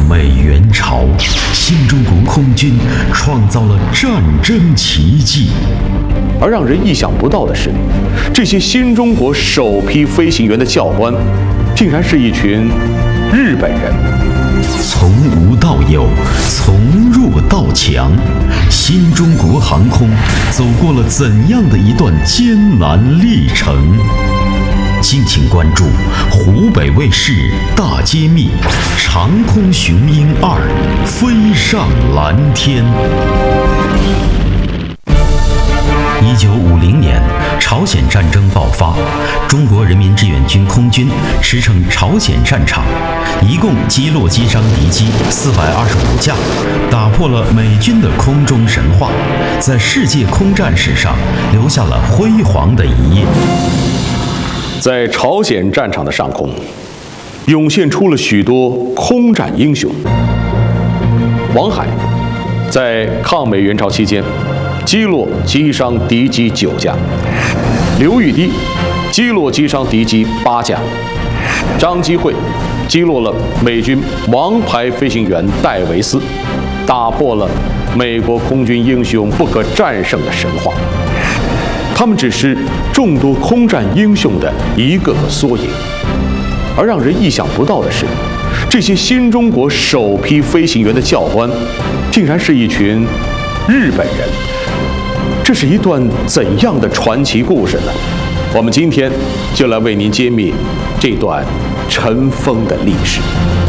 美援朝，新中国空军创造了战争奇迹。 而让人意想不到的是，这些新中国首批飞行员的教官，竟然是一群日本人。 从无到有，从弱到强，新中国航空走过了怎样的一段艰难历程？敬请关注湖北卫视大揭秘《长空雄鹰2飞上蓝天》。1950年，朝鲜战争爆发，中国人民志愿军空军驰骋朝鲜战场，一共击落击伤敌机425架，打破了美军的空中神话，在世界空战史上留下了辉煌的一页。 在朝鲜战场的上空，涌现出了许多空战英雄。王海在抗美援朝期间击落击伤敌机9架，刘玉滴击落击伤敌机8架，张基会击落了美军王牌飞行员戴维斯，打破了美国空军英雄不可战胜的神话。他们只是众多空战英雄的一个个缩影。而让人意想不到的是，这些新中国首批飞行员的教官，竟然是一群日本人。这是一段怎样的传奇故事呢？我们今天就来为您揭秘这段尘封的历史。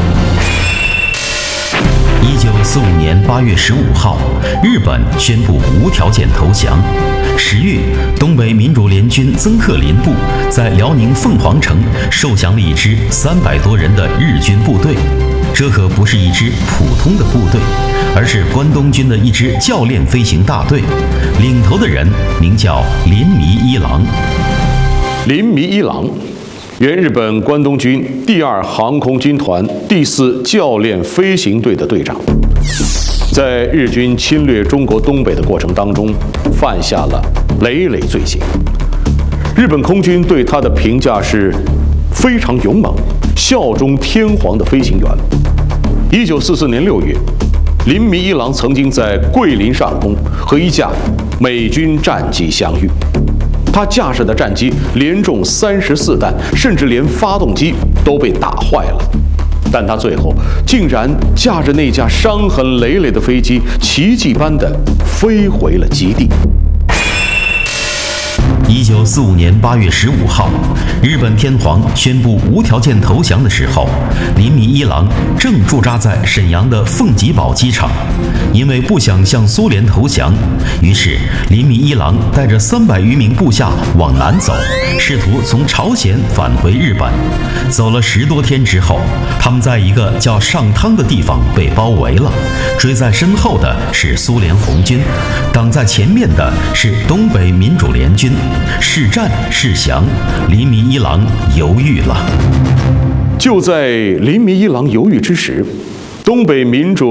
1945年8月15号，日本宣布无条件投降。10月，东北民主联军曾克林部在辽宁凤凰城受降了一支300多人的日军部队。这可不是一支普通的部队，而是关东军的一支教练飞行大队，领头的人名叫林弥一郎。 林弥一郎，原日本关东军第2航空军团第4教练飞行队的队长，在日军侵略中国东北的过程当中，犯下了累累罪行。日本空军对他的评价是非常勇猛、效忠天皇的飞行员。1944年6月，林弥一郎曾经在桂林上空和一架美军战机相遇。他驾驶的战机连中34弹，甚至连发动机都被打坏了。但他最后竟然驾着那架伤痕累累的飞机，奇迹般地飞回了基地。 1945年8月15号，日本天皇宣布无条件投降的时候，林弥一郎正驻扎在沈阳的凤吉堡机场。因为不想向苏联投降，于是林弥一郎带着300余名部下往南走，试图从朝鲜返回日本。走了10多天之后，他们在一个叫上汤的地方被包围了，追在身后的是苏联红军，挡在前面的是东北民主联军。是战是降，林弥一郎犹豫了。 就在林弥一郎犹豫之时，东北民主